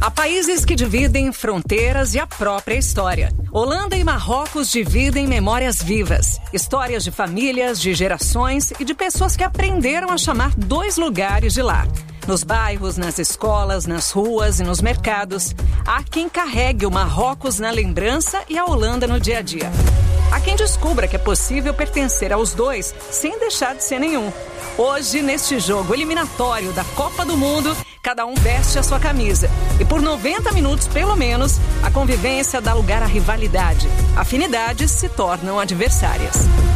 Há países que dividem fronteiras e a própria história. Holanda e Marrocos dividem memórias vivas. Histórias de famílias, de gerações e de pessoas que aprenderam a chamar dois lugares de lar. Nos bairros, nas escolas, nas ruas e nos mercados, há quem carregue o Marrocos na lembrança e a Holanda no dia a dia. Há quem descubra que é possível pertencer aos dois sem deixar de ser nenhum. Hoje, neste jogo eliminatório da Copa do Mundo, cada um veste a sua camisa. E por 90 minutos, pelo menos, a convivência dá lugar à rivalidade. Afinidades se tornam adversárias.